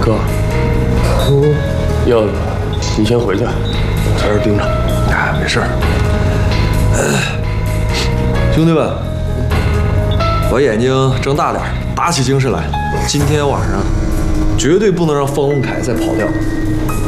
哥，要你先回去，我在这儿盯着。 哎，没事儿。兄弟们，把眼睛睁大点，打起精神来。今天晚上绝对不能让方文凯再跑掉。